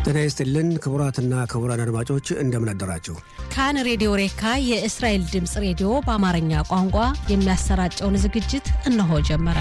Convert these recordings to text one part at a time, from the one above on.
ጤና ይስጥልን ክቡራትና ክቡራን አድማጮች እንደምን አደራችሁ። ካን ሬዲዮ ሬካ የእስራኤል ድምጽ ሬዲዮ በአማርኛ ቋንቋ የሚያሰራጨውን ዝግጅት እነሆ ጀመረ።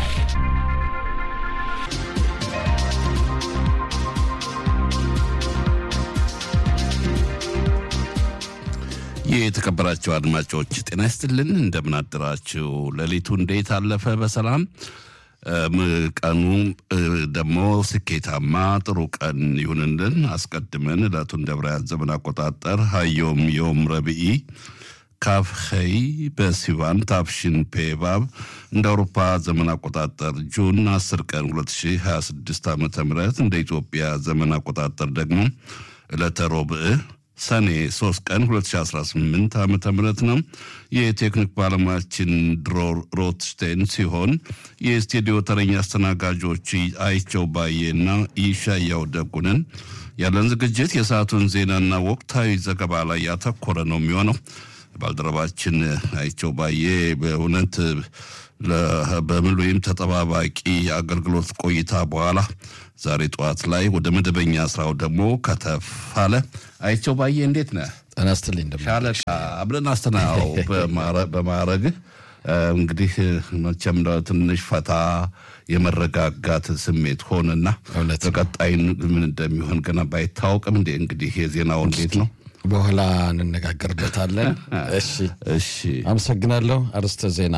የተከበራችሁ አድማጮች ጤና ይስጥልን እንደምን አደራችሁ። ሌሊቱ እንዴት አለፈ በሰላም? ቀኑ ደግሞ ስኬታማ ጥሩ ቀን ይሁንልን። አስቀድመን ዕለቱን ደብራውያን ዘመን አቆጣጠር ሀዮም ዮም ረብኢ ካፍ ኸይ በሲቫን ታፍሽን ፔባብ እንደ አውሮፓ ዘመን አቆጣጠር ጁን 10 ቀን 2026 ዓ.ም እንደ ኢትዮጵያ ዘመን አቆጣጠር ደግሞ ዕለተ ሮብዕ ሰኔ 3 ቀን 2018 ዓ.ም ነው። የቴክኒክ ባለሙያችን ድሮር ሮትስቴን ሲሆን የስቱዲዮ ተረኛ አስተናጋጆች አይቸው ባየና ይሻያው ደጉነን። ያለን ዝግጅት የሰዓቱን ዜናና ወቅታዊ ዘገባ ላይ ያተኮረ ነው የሚሆነው። ባልደረባችን አይቸው ባየ በእውነት በምሉይም ተጠባባቂ አገልግሎት ቆይታ በኋላ ዛሬ ጠዋት ላይ ወደ መደበኛ ስራው ደግሞ ከተፋለ። አይቸው ባየ እንዴት ነህ? አናስተልኝ እንደማለሽ አብረን አስተናው በማረግ እንግዲህ መቼም ትንሽ ፈታ የመረጋጋት ስሜት ሆነና በቀጣይ ምን እንደሚሆን ገና ባይታወቅም እንግዲህ የዜናው እንዴት ነው በኋላ እንነጋገርበታለን። እሺ አመሰግናለሁ። አርስተ ዜና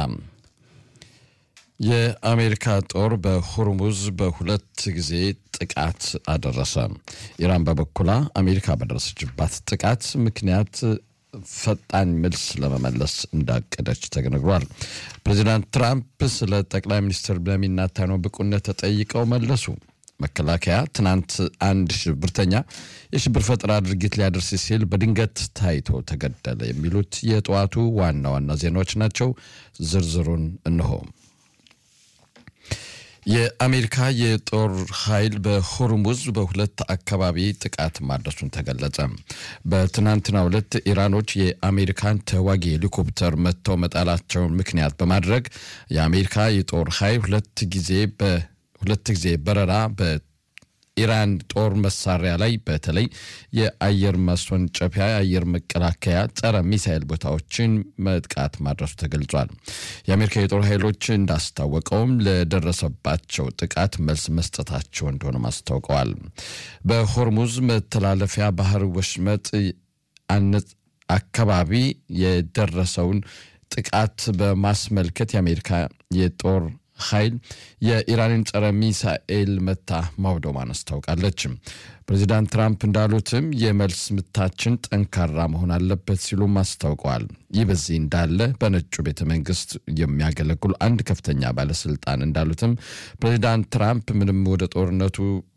የአሜሪካ ጦር በሆርሙዝ በሁለት ጊዜ ጥቃት አደረሰ። ኢራን በበኩሏ አሜሪካ በደረሰችባት ጥቃት ምክንያት ፈጣን መልስ ለመመለስ እንዳቀደች ተነግሯል። ፕሬዚዳንት ትራምፕ ስለ ጠቅላይ ሚኒስትር ቤንያሚን ኔታንያሁ ብቁነት ተጠይቀው መለሱ። መከላከያ ትናንት አንድ ሽብርተኛ የሽብር ፈጠራ ድርጊት ሊያደርስ ሲል በድንገት ታይቶ ተገደለ። የሚሉት የጠዋቱ ዋና ዋና ዜናዎች ናቸው። ዝርዝሩን እንሆ። የአሜሪካ የጦር ኃይል በሆርሙዝ በሁለት አካባቢ ጥቃት ማድረሱን ተገለጸ። በትናንትናው ዕለት ኢራኖች የአሜሪካን ተዋጊ ሄሊኮፕተር መተው መጣላቸውን ምክንያት በማድረግ የአሜሪካ የጦር ኃይል ሁለት ጊዜ በረራ በኢራን ጦር መሳሪያ ላይ በተለይ የአየር ማስወንጨፊያ የአየር መከላከያ ጸረ ሚሳኤል ቦታዎችን መጥቃት ማድረሱ ተገልጿል። የአሜሪካ የጦር ኃይሎች እንዳስታወቀውም ለደረሰባቸው ጥቃት መልስ መስጠታቸው እንደሆነ አስታውቀዋል። በሆርሙዝ መተላለፊያ ባህር ወሽመጥ አካባቢ የደረሰውን ጥቃት በማስመልከት የአሜሪካ የጦር ኃይል የኢራንን ጸረ ሚሳኤል መታ ማውደሟን አስታውቃለች። ፕሬዚዳንት ትራምፕ እንዳሉትም የመልስ ምታችን ጠንካራ መሆን አለበት ሲሉ አስታውቀዋል። ይህ በዚህ እንዳለ በነጩ ቤተ መንግስት የሚያገለግሉ አንድ ከፍተኛ ባለስልጣን እንዳሉትም ፕሬዚዳንት ትራምፕ ምንም ወደ ጦርነቱ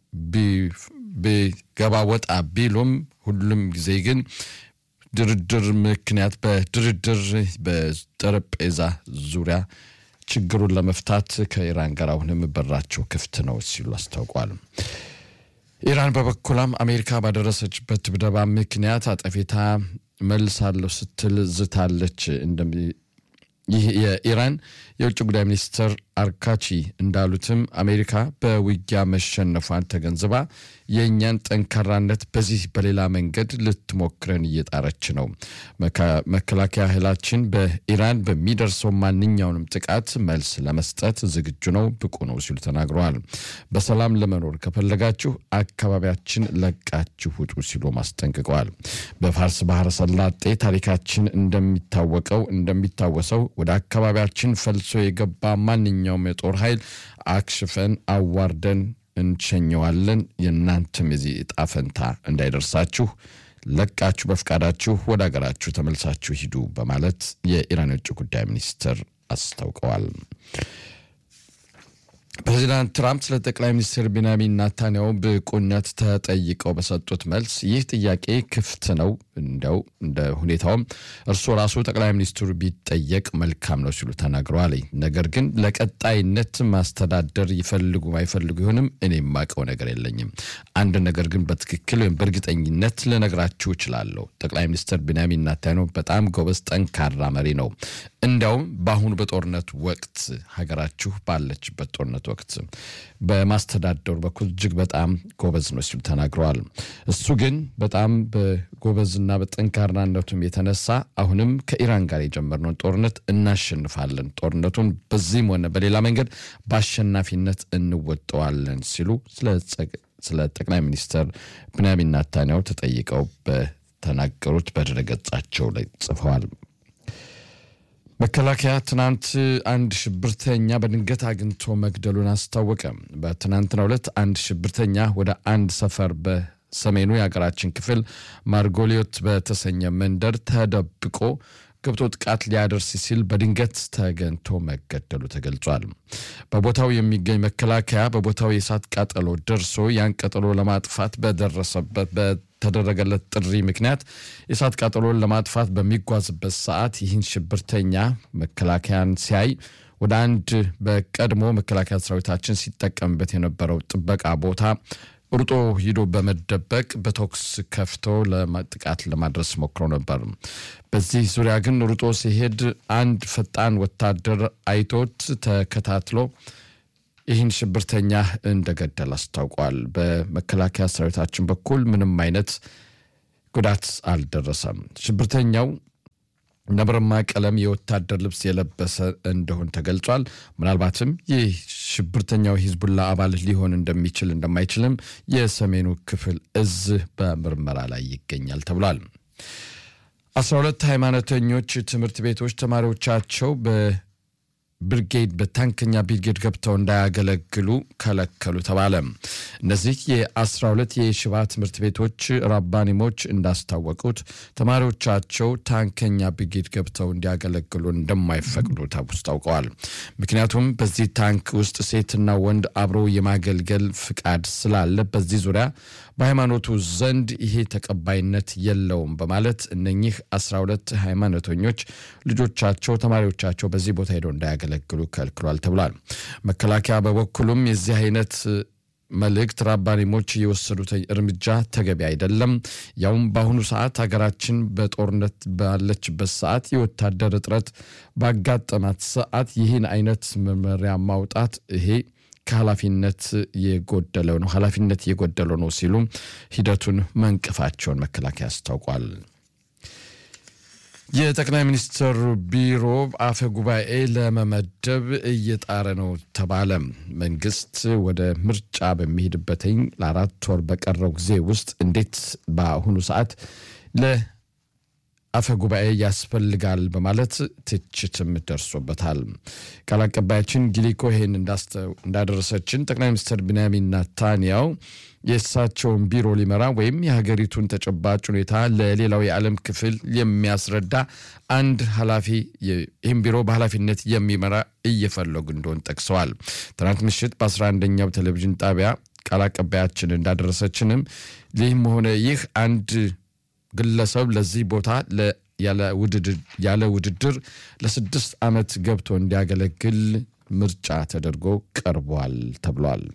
ቢገባ ወጣ ቢሉም ሁሉም ጊዜ ግን ድርድር ምክንያት በድርድር በጠረጴዛ ዙሪያ ችግሩን ለመፍታት ከኢራን ጋር አሁንም በራቸው ክፍት ነው ሲሉ አስታውቋል። ኢራን በበኩሏም አሜሪካ ባደረሰችበት ድብደባ ምክንያት አጠፌታ መልሳለሁ ስትል ዝታለች። ይህ የኢራን የውጭ ጉዳይ ሚኒስትር አርካቺ እንዳሉትም አሜሪካ በውጊያ መሸነፏን ተገንዝባ የኛን ጠንካራነት በዚህ በሌላ መንገድ ልትሞክረን እየጣረች ነው። መከላከያ ኃይላችን በኢራን በሚደርሰው ማንኛውንም ጥቃት መልስ ለመስጠት ዝግጁ ነው፣ ብቁ ነው ሲሉ ተናግረዋል። በሰላም ለመኖር ከፈለጋችሁ አካባቢያችን ለቃችሁ ውጡ ሲሉ ማስጠንቅቀዋል። በፋርስ ባህረ ሰላጤ ታሪካችን እንደሚታወሰው ወደ አካባቢያችን ፈልሶ የገባ ማንኛውም የጦር ኃይል አክሽፈን አዋርደን እንሸኘዋለን። የናንተም የዚህ ዕጣ ፈንታ እንዳይደርሳችሁ ለቃችሁ በፍቃዳችሁ ወደ ሀገራችሁ ተመልሳችሁ ሂዱ በማለት የኢራን የውጭ ጉዳይ ሚኒስትር አስታውቀዋል። ፕሬዚዳንት ትራምፕ ስለ ጠቅላይ ሚኒስትር ቤንያሚን ኔታንያሁ ብቁነት ተጠይቀው በሰጡት መልስ ይህ ጥያቄ ክፍት ነው፣ እንደ ሁኔታውም እርሱ ራሱ ጠቅላይ ሚኒስትሩ ቢጠየቅ መልካም ነው ሲሉ ተናግረዋል። ነገር ግን ለቀጣይነት ማስተዳደር ይፈልጉ አይፈልጉ ይሆንም እኔ የማውቀው ነገር የለኝም። አንድ ነገር ግን በትክክል ወይም በእርግጠኝነት ልነግራችሁ እችላለሁ። ጠቅላይ ሚኒስትር ቤንያሚን ኔታንያሁ በጣም ጎበዝ ጠንካራ መሪ ነው። እንደውም በአሁኑ በጦርነት ወቅት ሀገራችሁ ባለችበት ጦርነት በሚያደርጉበት ወቅት በማስተዳደሩ በኩል እጅግ በጣም ጎበዝ ነው ሲሉ ተናግረዋል። እሱ ግን በጣም በጎበዝና በጠንካራነቱም የተነሳ አሁንም ከኢራን ጋር የጀመርነውን ጦርነት እናሸንፋለን፣ ጦርነቱን በዚህም ሆነ በሌላ መንገድ በአሸናፊነት እንወጣዋለን ሲሉ ስለ ጠቅላይ ሚኒስትር ብንያሚን ኔታንያሁ ተጠይቀው በተናገሩት በድረገጻቸው ላይ ጽፈዋል። መከላከያ ትናንት አንድ ሽብርተኛ በድንገት አግኝቶ መግደሉን አስታወቀ። በትናንትናው ዕለት አንድ ሽብርተኛ ወደ አንድ ሰፈር በሰሜኑ የሀገራችን ክፍል ማርጎሊዮት በተሰኘ መንደር ተደብቆ ገብቶ ጥቃት ሊያደርስ ሲል በድንገት ተገኝቶ መገደሉ ተገልጿል። በቦታው የሚገኝ መከላከያ በቦታው የእሳት ቃጠሎ ደርሶ ያን ቃጠሎ ለማጥፋት በተደረገለት ጥሪ ምክንያት የእሳት ቃጠሎን ለማጥፋት በሚጓዝበት ሰዓት ይህን ሽብርተኛ መከላከያን ሲያይ ወደ አንድ በቀድሞ መከላከያ ሰራዊታችን ሲጠቀምበት የነበረው ጥበቃ ቦታ ሩጦ ሂዶ በመደበቅ በቶክስ ከፍቶ ለጥቃት ለማድረስ ሞክሮ ነበር። በዚህ ዙሪያ ግን ሩጦ ሲሄድ አንድ ፈጣን ወታደር አይቶት ተከታትሎ ይህን ሽብርተኛ እንደገደለ አስታውቋል። በመከላከያ ሰራዊታችን በኩል ምንም አይነት ጉዳት አልደረሰም። ሽብርተኛው ነብረማ ቀለም የወታደር ልብስ የለበሰ እንደሆነ ተገልጿል። ምናልባትም ይህ ሽብርተኛው ሂዝቡላ አባል ሊሆን እንደሚችል እንደማይችልም የሰሜኑ ክፍል እዝ በምርመራ ላይ ይገኛል ተብሏል። 12 ሃይማኖተኞች ትምህርት ቤቶች ተማሪዎቻቸው ብርጌድ በታንከኛ ብርጌድ ገብተው እንዳያገለግሉ ከለከሉ ተባለ። እነዚህ የ12 የሽባ ትምህርት ቤቶች ራባኒሞች እንዳስታወቁት ተማሪዎቻቸው ታንከኛ ብርጌድ ገብተው እንዲያገለግሉ እንደማይፈቅዱ ታውቀዋል። ምክንያቱም በዚህ ታንክ ውስጥ ሴትና ወንድ አብሮ የማገልገል ፍቃድ ስላለ በዚህ ዙሪያ በሃይማኖቱ ዘንድ ይሄ ተቀባይነት የለውም በማለት እነኚህ 12 ሃይማኖተኞች ልጆቻቸው ተማሪዎቻቸው በዚህ ቦታ ሄደው እንዳያገለግሉ ከልክሏል ተብሏል። መከላከያ በበኩሉም የዚህ አይነት መልእክት ራባኒሞች የወሰዱት እርምጃ ተገቢ አይደለም፣ ያውም በአሁኑ ሰዓት ሀገራችን በጦርነት ባለችበት ሰዓት የወታደር እጥረት ባጋጠማት ሰዓት ይህን አይነት መመሪያ ማውጣት ይሄ ኃላፊነት የጎደለው ነው ሲሉ ሂደቱን መንቀፋቸውን መከላከያ አስታውቋል። የጠቅላይ ሚኒስትር ቢሮ አፈ ጉባኤ ለመመደብ እየጣረ ነው ተባለ። መንግስት ወደ ምርጫ በሚሄድበት ለ4 ወር በቀረው ጊዜ ውስጥ እንዴት በአሁኑ ሰዓት አፈ ጉባኤ ያስፈልጋል በማለት ትችትም ደርሶበታል። ቃል አቀባያችን ጊሊኮ ይሄን እንዳደረሰችን ጠቅላይ ሚኒስትር ብንያሚን ኔታንያሁ የእሳቸውን ቢሮ ሊመራ ወይም የሀገሪቱን ተጨባጭ ሁኔታ ለሌላው የዓለም ክፍል የሚያስረዳ አንድ ኃላፊ ይህን ቢሮ በኃላፊነት የሚመራ እየፈለጉ እንደሆነ ጠቅሰዋል። ትናንት ምሽት በ11ኛው ቴሌቪዥን ጣቢያ ቃል አቀባያችን እንዳደረሰችንም ይህ አንድ ግለሰብ ለዚህ ቦታ ያለ ውድድር ለ6 ዓመት ገብቶ እንዲያገለግል ምርጫ ተደርጎ ቀርቧል ተብሏል።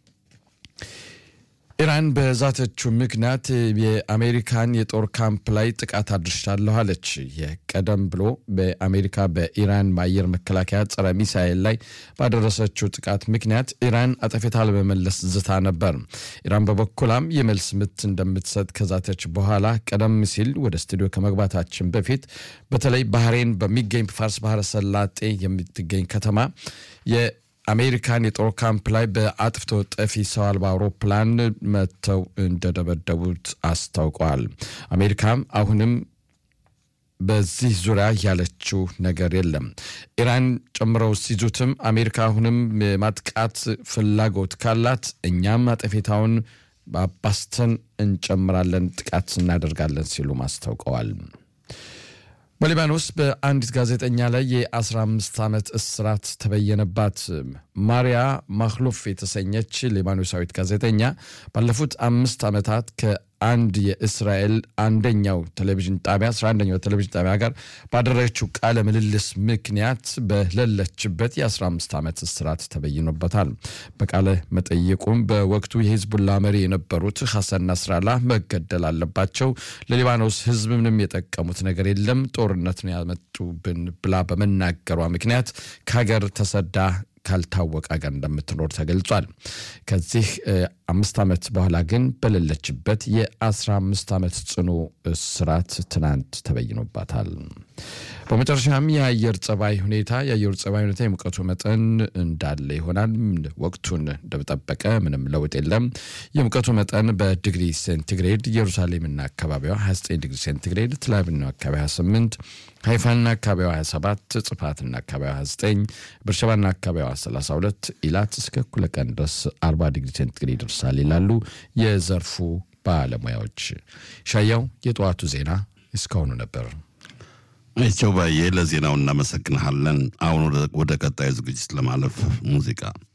ኢራን በዛተችው ምክንያት የአሜሪካን የጦር ካምፕ ላይ ጥቃት አድርሻለሁ አለች። የቀደም ብሎ በአሜሪካ በኢራን አየር መከላከያ ጸረ ሚሳኤል ላይ ባደረሰችው ጥቃት ምክንያት ኢራን አጠፌታ ለመመለስ ዝታ ነበር። ኢራን በበኩላም የመልስ ምት እንደምትሰጥ ከዛተች በኋላ ቀደም ሲል ወደ ስቱዲዮ ከመግባታችን በፊት በተለይ ባህሬን በሚገኝ ፋርስ ባህረ ሰላጤ የምትገኝ ከተማ የአሜሪካን የጦር ካምፕ ላይ በአጥፍቶ ጠፊ ሰው አልባ አውሮፕላን መተው እንደደበደቡት አስታውቀዋል። አሜሪካም አሁንም በዚህ ዙሪያ ያለችው ነገር የለም። ኢራን ጨምረው ሲዙትም አሜሪካ አሁንም ማጥቃት ፍላጎት ካላት እኛም አጠፌታውን ባባስተን እንጨምራለን፣ ጥቃት እናደርጋለን ሲሉ ማስታውቀዋል። በሊባኖስ በአንዲት ጋዜጠኛ ላይ የ15 ዓመት እስራት ተበየነባት። ማሪያ ማክሎፍ የተሰኘች ሊባኖሳዊት ጋዜጠኛ ባለፉት 5 ዓመታት ከአንድ የእስራኤል 11ኛው ቴሌቪዥን ጣቢያ ጋር ባደረገችው ቃለ ምልልስ ምክንያት በሌለችበት የ15 ዓመት እስራት ተበይኖበታል። በቃለ መጠይቁም በወቅቱ የሂዝቡላ መሪ የነበሩት ሐሰን ናስራላህ መገደል አለባቸው፣ ለሊባኖስ ሕዝብ ምንም የጠቀሙት ነገር የለም፣ ጦርነት ነው ያመጡብን ብላ በመናገሯ ምክንያት ከሀገር ተሰዳ ካልታወቀ ጋር እንደምትኖር ተገልጿል። ከዚህ 5 ዓመት በኋላ ግን በሌለችበት የ15 ዓመት ጽኑ እስራት ትናንት ተበይኖባታል። በመጨረሻም የአየር ጸባይ ሁኔታ የሙቀቱ መጠን እንዳለ ይሆናል። ወቅቱን እንደተጠበቀ ምንም ለውጥ የለም። የሙቀቱ መጠን በዲግሪ ሴንቲግሬድ ኢየሩሳሌምና አካባቢዋ 29 ዲግሪ ሴንቲግሬድ፣ ትላቪቭና አካባቢዋ 28፣ ሃይፋና አካባቢዋ 27፣ ጽፋትና አካባቢዋ 29፣ በርሸባና አካባቢዋ 32፣ ኢላት እስከ እኩለ ቀን ድረስ 40 ዲግሪ ሴንቲግሬድ ይደርሳል ይላሉ የዘርፉ ባለሙያዎች። ሻያው የጠዋቱ ዜና እስካሁኑ ነበር። አይቸው ባየ ለዜናው እናመሰግናለን። አሁን ወደ ቀጣዩ ዝግጅት ለማለፍ ሙዚቃ